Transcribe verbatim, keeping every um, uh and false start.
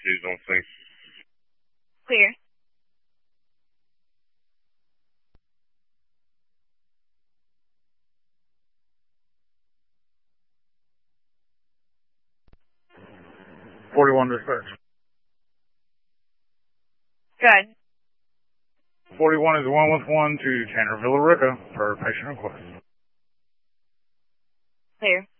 Please on scene. Clear. forty-one dispatch. Good. forty-one is one with one to Tanner Villarica for patient request. Clear.